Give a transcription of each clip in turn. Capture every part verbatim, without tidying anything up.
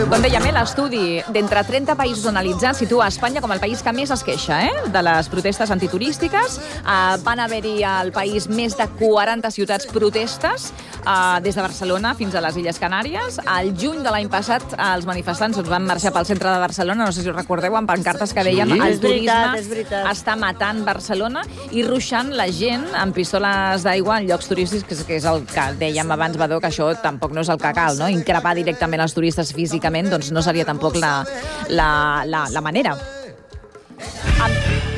Com dèiem, eh, l'estudi d'entre trenta països analitzats situa Espanya com el país que més es queixa eh, de les protestes antiturístiques. Uh, van haver-hi al país més de quaranta ciutats protestes, uh, des de Barcelona fins a les Illes Canàries. Al juny de l'any passat, els manifestants doncs, van marxar pel centre de Barcelona, no sé si us recordeu, amb pancartes que deien Sí. el És veritat, turisme és veritat. està matant Barcelona i ruixant la gent amb pistoles d'aigua en llocs turístics, que és, que és el que dèiem abans, Badó, que això tampoc no és el que cal, no? Increpar directament els turistes físicament doncs no seria tampoc la, la, la, la manera. Am...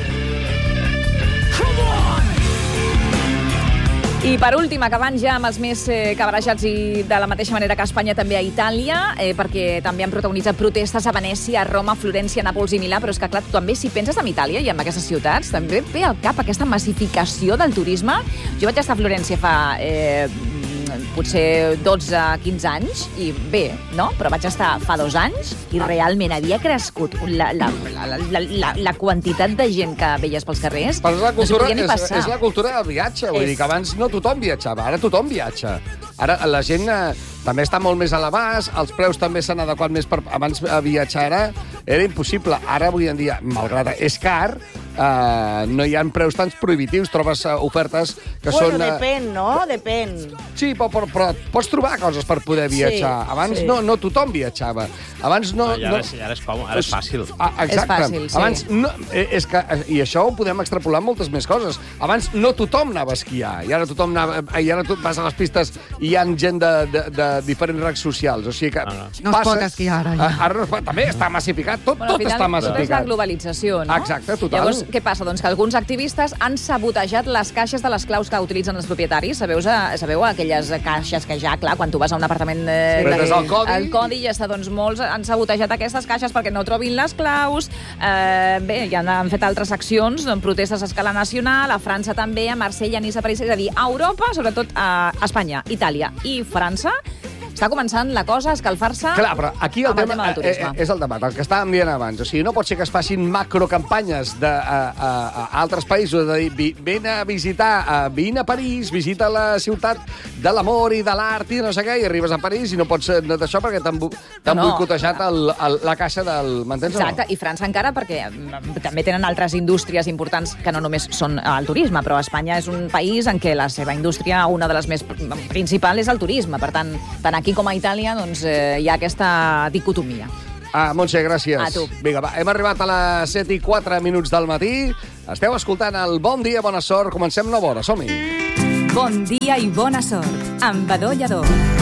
I per últim, acabant ja amb els més eh, cabarejats i de la mateixa manera que a Espanya, també a Itàlia, eh, perquè també han protagonitzat protestes a Venècia, a Roma, Florència, Nàpols i Milà, però és que, clar, també si penses en Itàlia i en aquestes ciutats, també ve al cap aquesta massificació del turisme. Jo vaig estar a Florència fa eh, potser dotze quinze anys, i bé, no? Però vaig estar fa dos anys i realment havia crescut la, la, la, la, la, la quantitat de gent que veies pels carrers. Però és la cultura, no és, és la cultura del viatge, vull És... dir que abans no tothom viatjava, ara tothom viatja. Ara la gent eh, també està molt més a l'abast, els preus també s'han adequat més per... Abans a viatjar era, era impossible. Ara, avui en dia, malgrat és car, eh, no hi ha preus tan prohibitius, trobes eh, ofertes que bueno, són... Bueno, Eh... depèn, no? Depèn. Sí, però, però, però pots trobar coses per poder viatjar. Sí, Abans sí. no, no tothom viatjava. Abans no... I ara, no... ara, és, com, ara és fàcil. Ah, exacte. És fàcil, sí. Abans no, eh, és que, i això ho podem extrapolar amb moltes més coses. Abans no tothom anava a esquiar, i ara tothom anava, i ara tu vas a les pistes i hi ha gent de, de, de diferents recs socials. O sigui que Ah, no. No es pot esquiar ara, ja. Ara no es pot, també està massificat, tot, Bueno, tot al final, està tot és la massificat. globalització, no? Exacte, total. Llavors, què passa? Doncs que alguns activistes han sabotejat les caixes de les claus que utilitzen els propietaris. Sabeu, sabeu aquelles caixes que ja, clar, quan tu vas a un apartament... Eh, Sí. Preses el codi. El codi ja està, doncs molts han sabotejat aquestes caixes perquè no trobin les claus. Eh, bé, ja han fet altres accions, doncs, protestes a escala nacional, a França també, a Marsella, a Niça, a París, és a dir, a Europa, sobretot a Espanya, Itàlia i França, està començant la cosa a escalfar-se. Clar, però aquí el amb el tema, tema del turisme. eh, és el debat, el que estàvem dient abans. O sigui, no pot ser que es facin macrocampanyes de, a, a, a altres països, de dir, vi- vine a visitar, a, vine a París, visita la ciutat de l'amor i de l'art i no sé què, i arribes a París i no pots no d'això perquè t'han bu- t'han No, no. boicotejat el, el, la caixa del... M'entens o no? Exacte, i França encara, perquè mm, també tenen altres indústries importants que no només són el turisme, però Espanya és un país en què la seva indústria, una de les més principals, és el turisme. Per tant, tant aquí com a Itàlia, doncs, eh, hi ha aquesta dicotomia. Ah, Montse, gràcies. A tu. Vinga, va, hem arribat a les set i quatre minuts del matí. Esteu escoltant el Bon Dia, Bona Sort. Comencem nova hora, som-hi. Bon dia i bona sort, amb Badó Lledó.